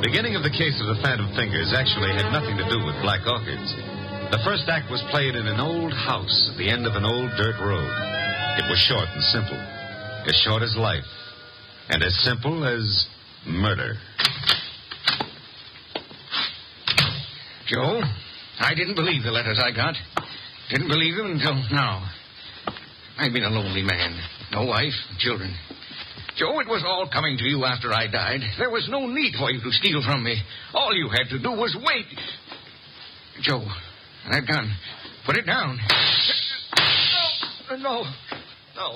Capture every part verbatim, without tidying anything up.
beginning of the case of the Phantom Fingers actually had nothing to do with black orchids. The first act was played in an old house at the end of an old dirt road. It was short and simple. As short as life. And as simple as murder. Joe, I didn't believe the letters I got. Didn't believe them until now. I've been a lonely man. No wife, children. Joe, it was all coming to you after I died. There was no need for you to steal from me. All you had to do was wait. Joe, that gun. Put it down. No, no, no.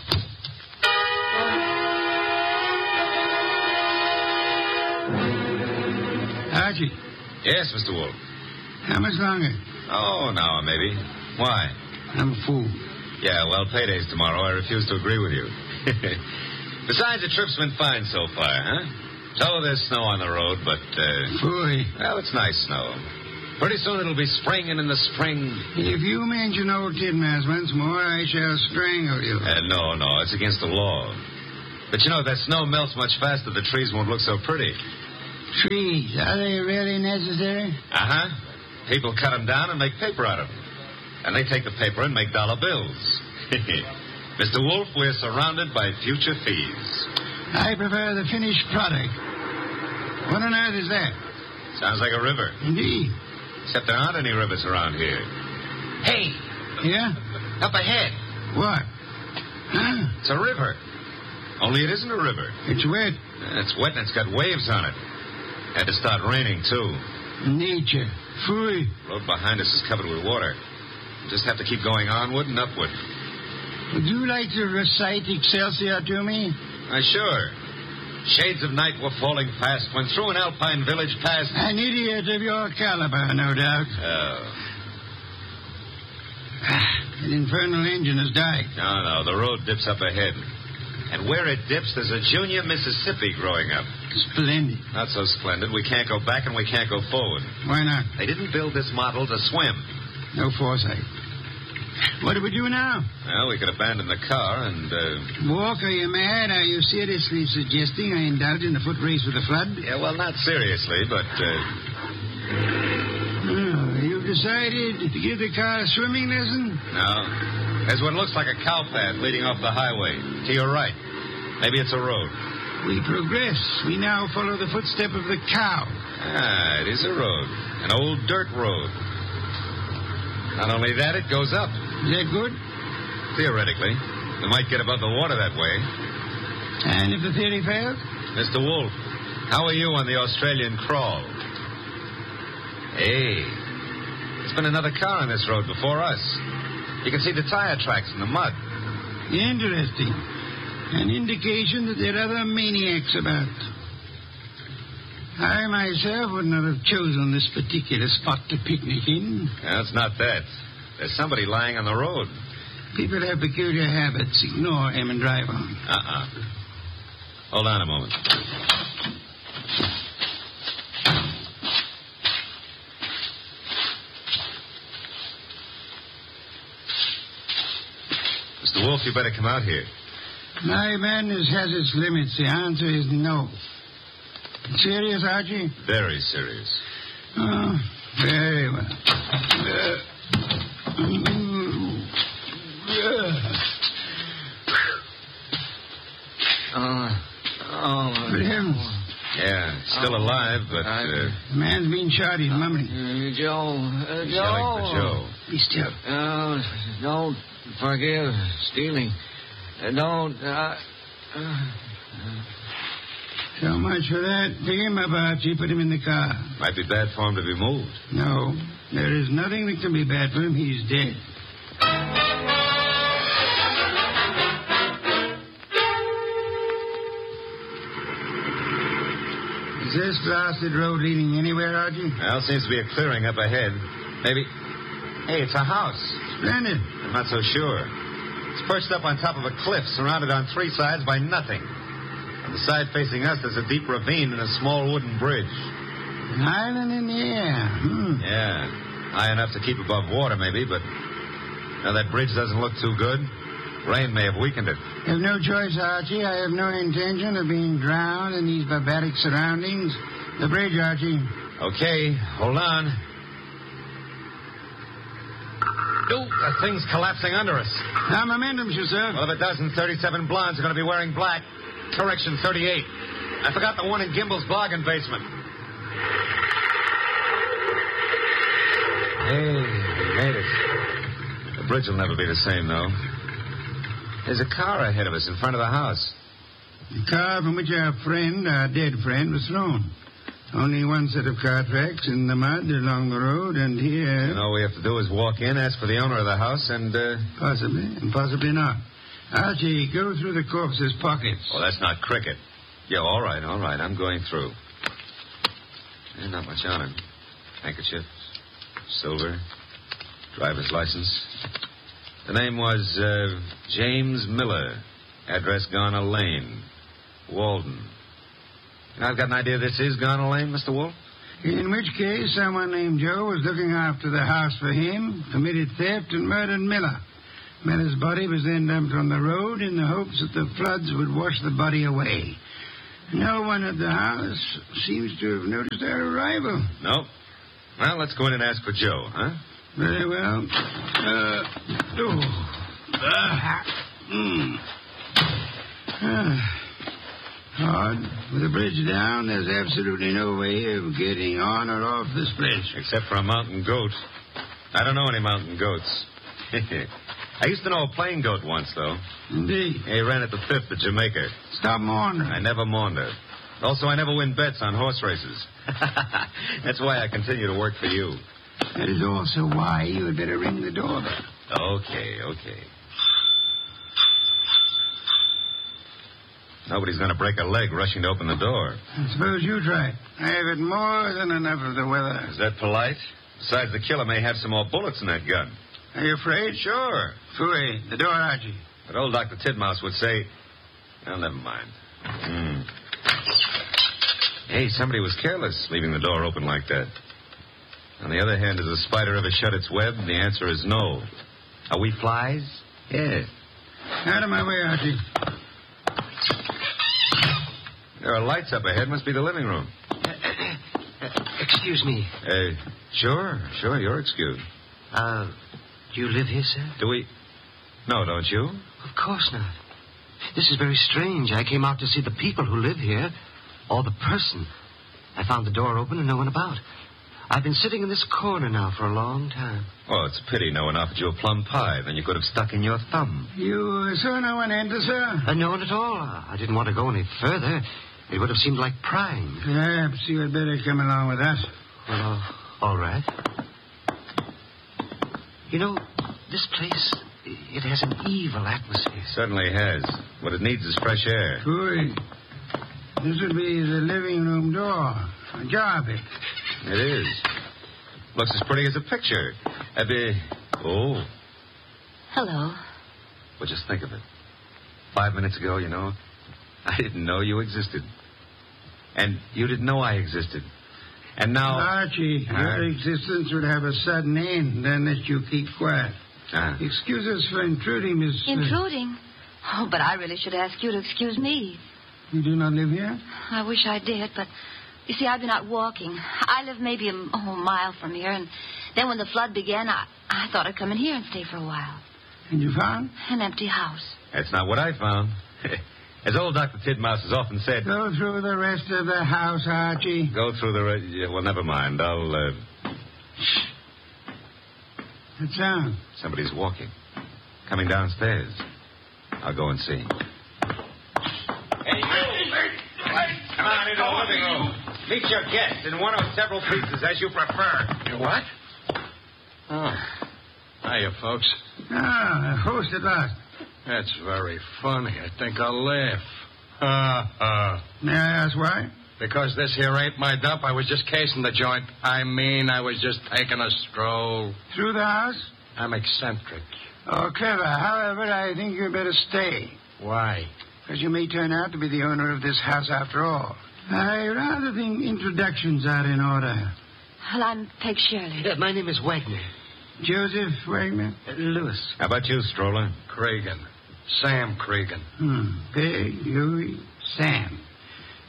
Archie. Yes, Mister Wolf. How much longer? Oh, an hour, maybe. Why? I'm a fool. Yeah, well, payday's tomorrow. I refuse to agree with you. Besides, the trip's been fine so far, huh? So there's snow on the road, but, uh... Phooey. Well, it's nice snow. Pretty soon it'll be spring, and in the spring... If you mention old Tidmas once more, I shall strangle you. Uh, no, no, it's against the law. But, you know, if that snow melts much faster, the trees won't look so pretty. Trees, are they really necessary? Uh-huh. People cut them down and make paper out of them. And they take the paper and make dollar bills. Mister Wolf, we're surrounded by future thieves. I prefer the finished product. What on earth is that? Sounds like a river. Indeed. Except there aren't any rivers around here. Hey! Yeah? Up ahead. What? Huh? It's a river. Only it isn't a river. It's wet. It's wet and it's got waves on it. Had to start raining, too. Nature. Phooey. The road behind us is covered with water. We'll just have to keep going onward and upward. Would you like to recite Excelsior to me? Why, sure. Shades of night were falling fast when through an alpine village passed... An idiot of your caliber, no doubt. Oh. That infernal engine has died. No, no, the road dips up ahead. And where it dips, there's a junior Mississippi growing up. Splendid. Not so splendid. We can't go back and we can't go forward. Why not? They didn't build this model to swim. No foresight. What do we do now? Well, we could abandon the car and, uh... Walk, are you mad? Are you seriously suggesting I indulge in a foot race with the flood? Yeah, well, not seriously, but, uh... Oh, you've decided to give the car a swimming lesson? No. There's what looks like a cow path leading off the highway. To your right. Maybe it's a road. We progress. We now follow the footstep of the cow. Ah, it is a road. An old dirt road. Not only that, it goes up. Is that good? Theoretically. We might get above the water that way. And if the theory fails? Mister Wolf, how are you on the Australian crawl? Hey, there's been another car on this road before us. You can see the tire tracks in the mud. Interesting. An indication that there are other maniacs about. I myself would not have chosen this particular spot to picnic in. No, it's not that. There's somebody lying on the road. People have peculiar habits. Ignore him and drive on. Uh-uh. Hold on a moment. Mister Wolf, you better come out here. My madness has its limits. The answer is no. Serious, Archie? Very serious. Oh, very well. Uh, mm, uh. Uh, oh, Good heavens. Yeah, still Oh, alive, but... I- Uh, The man's being shot. He's mumbling. Uh, Joe, uh, Joe. yelling for Joe. Be still. Uh, don't forgive stealing. Uh, don't. Uh, uh, So much for that. Pick him up, Archie. Put him in the car. Might be bad for him to be moved. No, there is nothing that can be bad for him. He's dead. Is this blasted road leading anywhere, Archie? Well, seems to be a clearing up ahead. Maybe... Hey, it's a house. Splendid. I'm not so sure. It's perched up on top of a cliff, surrounded on three sides by nothing. On the side facing us, there's a deep ravine and a small wooden bridge. An island in the air. Hmm. Yeah, high enough to keep above water, maybe, but... Now, that bridge doesn't look too good. Rain may have weakened it. I have no choice, Archie. I have no intention of being drowned in these barbaric surroundings. The bridge, Archie. Okay, hold on. Oh, the thing's collapsing under us. Now, momentum, sir. Well, if it doesn't, thirty-seven blondes are going to be wearing black. Correction, thirty-eight. I forgot the one in Gimbel's bargain basement. Hey, we made it. The bridge will never be the same, though. There's a car ahead of us in front of the house. The car from which our friend, our dead friend, was thrown. Only one set of car tracks in the mud along the road, and here... And all we have to do is walk in, ask for the owner of the house, and, uh... Possibly, and possibly not. Archie, go through the corpse's pockets. Well, that's not cricket. Yeah, all right, all right. I'm going through. There's not much on it. Handkerchief, silver, driver's license. The name was uh, James Miller. Address Garner Lane, Walden. I've got an idea this is Garner Lane, Mister Wolf. In which case, someone named Joe was looking after the house for him, committed theft, and murdered Miller. Miller's body was then dumped on the road in the hopes that the floods would wash the body away. No one at the house seems to have noticed our arrival. No. Well, let's go in and ask for Joe, huh? Very well. Uh, oh. Uh, mm. uh. Hard. With the bridge down, there's absolutely no way of getting on or off this place. Except for a mountain goat. I don't know any mountain goats. I used to know a plain goat once, though. Indeed. He ran at the Fifth at Jamaica. Stop maundering. I never maundered. Also, I never win bets on horse races. That's why I continue to work for you. That is also why you had better ring the doorbell. Okay, okay. Nobody's going to break a leg rushing to open the door. I suppose you try. I have had more than enough of the weather. Is that polite? Besides, the killer may have some more bullets in that gun. Are you afraid? Sure. Fooey, the door, Archie. But old Doctor Tidmouse would say... Well, never mind. Mm. Hey, somebody was careless leaving the door open like that. On the other hand, has a spider ever shut its web? The answer is no. Are we flies? Yeah. Out of my way, Archie. There are lights up ahead. Must be the living room. Uh, uh, excuse me. Uh, sure, sure. You're excused. Uh, do you live here, sir? Do we? No, don't you? Of course not. This is very strange. I came out to see the people who live here, or the person. I found the door open and no one about. I've been sitting in this corner now for a long time. Oh, it's a pity no one offered you a plum pie. Then you could have stuck in your thumb. You saw no one enter, sir? Uh, no one at all. I didn't want to go any further. It would have seemed like prying. Perhaps you had better come along with us. Well, all right. You know, this place, it has an evil atmosphere. Certainly has. What it needs is fresh air. Good. This would be the living room door. Ajar a bit. It is. Looks as pretty as a picture. A bit... Oh. Hello. Well, just think of it. Five minutes ago, you know, I didn't know you existed. And you didn't know I existed. And now... Archie, uh, your existence would have a sudden end unless you keep quiet. Uh, Excuse us for intruding, Miss... Intruding? Oh, but I really should ask you to excuse me. You do not live here? I wish I did, but... You see, I've been out walking. I live maybe a oh, mile from here, and then when the flood began, I, I thought I'd come in here and stay for a while. And you found? An empty house. That's not what I found. As old Doctor Tidmouse has often said... Go through the rest of the house, Archie. Go through the... Re- yeah, well, never mind. I'll, uh... That sound? Somebody's walking. Coming downstairs. I'll go and see. Hey, you! Come on into the living room. Meet your guest in one of several pieces, as you prefer. You what? Oh. Hiya, folks. Ah, a host at last. That's very funny. I think I'll laugh. Ha, ha. May I ask why? Because this here ain't my dump. I was just casing the joint. I mean, I was just taking a stroll. Through the house? I'm eccentric. Oh, clever. However, I think you'd better stay. Why? Because you may turn out to be the owner of this house after all. I rather think introductions are in order. Well, I'm Peg Shirley. Yeah, my name is Wagner. Joseph Wagner? Uh, Lewis. How about you, Stroller? Cregan. Sam Cregan. Hmm. Peg, Louis, Sam.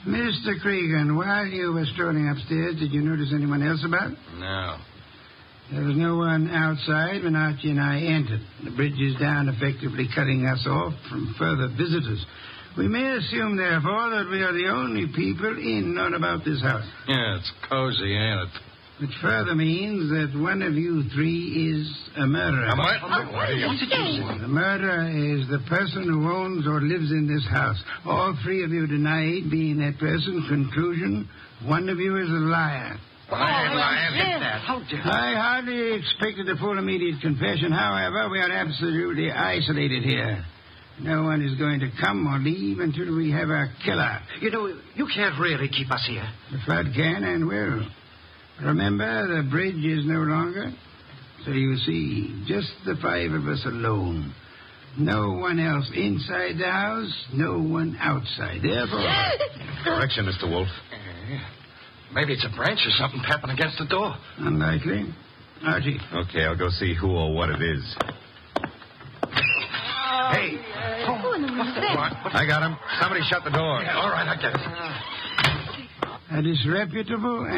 Mister Cregan, while you were strolling upstairs, did you notice anyone else about? No. There was no one outside when Archie and I entered. The bridge is down, effectively cutting us off from further visitors. We may assume, therefore, that we are the only people in or about this house. Yeah, it's cozy, ain't it? Which further means that one of you three is a murderer. Am I? Oh, what did you say? The murderer is the person who owns or lives in this house. All three of you deny being that person. Conclusion, one of you is a liar. I Oh, Jim. that. How dare I hardly expected a full immediate confession. However, we are absolutely isolated here. No one is going to come or leave until we have our killer. You know, you can't really keep us here. The flood can and will. Remember, the bridge is no longer. So you see, just the five of us alone. No one else inside the house, no one outside. Therefore... Correction, Mister Wolf. Maybe it's a branch or something tapping against the door. Unlikely. Archie. Okay, I'll go see who or what it is. Hey. Who in the world is that? I got him. Somebody shut the door. Yeah, all right, I get it. A disreputable